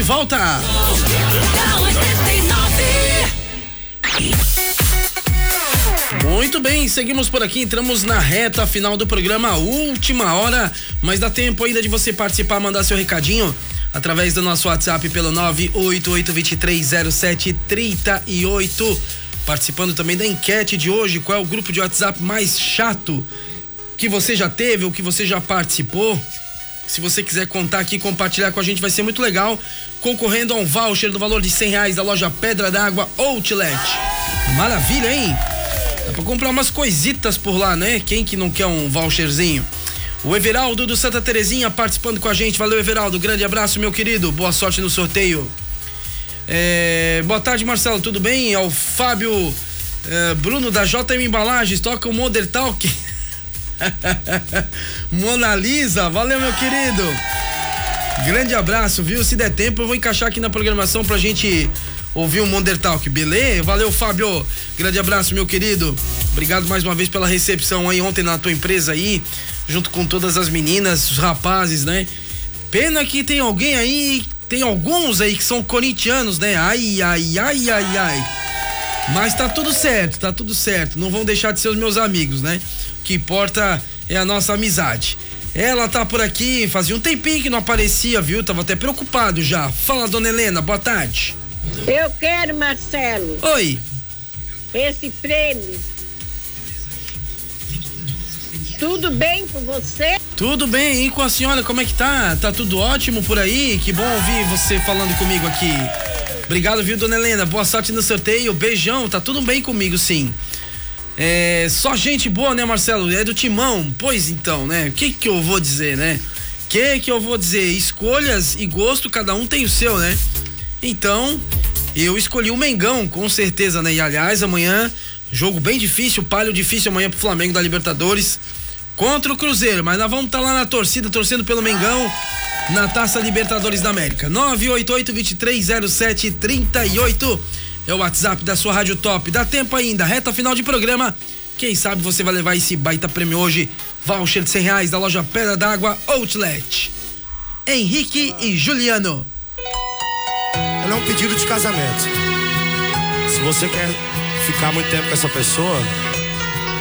volta. Muito bem, seguimos por aqui, entramos na reta final do programa, última hora, mas dá tempo ainda de você participar, mandar seu recadinho através do nosso WhatsApp pelo 988230738, participando também da enquete de hoje. Qual é o grupo de WhatsApp mais chato que você já teve ou que você já participou? Se você quiser contar aqui, compartilhar com a gente, vai ser muito legal, concorrendo a um voucher do valor de R$100 da loja Pedra d'Água Outlet. Maravilha, hein? Dá pra comprar umas coisitas por lá, né? Quem que não quer um voucherzinho? O Everaldo do Santa Terezinha participando com a gente. Valeu, Everaldo. Grande abraço, meu querido. Boa sorte no sorteio. Boa tarde, Marcelo. Tudo bem? É o Fábio Bruno da JM Embalagens. Toca o Modern Talk. Mona Lisa. Valeu, meu querido. Grande abraço, viu? Se der tempo, eu vou encaixar aqui na programação pra gente ouvir o Modern Talk, beleza? Valeu, Fábio. Grande abraço, meu querido. Obrigado mais uma vez pela recepção aí ontem na tua empresa aí, junto com todas as meninas, os rapazes, né? Pena que tem alguém aí, tem alguns aí que são corintianos, né? Ai. Mas tá tudo certo. Não vão deixar de ser os meus amigos, né? O que importa é a nossa amizade. Ela tá por aqui, fazia um tempinho que não aparecia, viu? Tava até preocupado já. Fala, dona Helena, boa tarde. Eu quero, Marcelo. Oi. Esse prêmio. Tudo bem com você? Tudo bem, e com a senhora, como é que tá? Tá tudo ótimo por aí? Que bom ouvir você falando comigo aqui. Obrigado, viu, dona Helena? Boa sorte no sorteio, beijão, tá tudo bem comigo, sim. Só gente boa, né, Marcelo? É do Timão, pois então, né? O que eu vou dizer, né? Que eu vou dizer? Escolhas e gosto, cada um tem o seu, né? Então, eu escolhi o Mengão, com certeza, né? E aliás, amanhã, jogo bem difícil, palio difícil amanhã pro Flamengo da Libertadores contra o Cruzeiro, mas nós vamos estar lá na torcida, torcendo pelo Mengão na Taça Libertadores da América. 988-2307-38 é o WhatsApp da sua Rádio Top. Dá tempo ainda, reta final de programa. Quem sabe você vai levar esse baita prêmio hoje, voucher de R$100 da loja Pedra d'Água Outlet. Henrique e Juliano. Ela é um pedido de casamento. Se você quer ficar muito tempo com essa pessoa,